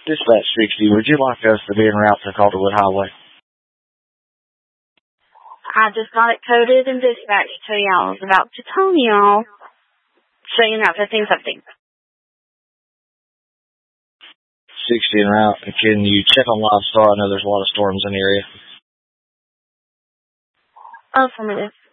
Dispatch 60, would you like us to be en route to Calderwood Highway? I just got it coded and dispatched to y'all. I was about to tell y'all. So you know, 15 something. 60 en route. Can you check on Live Star? I know there's a lot of storms in the area. Affirmative.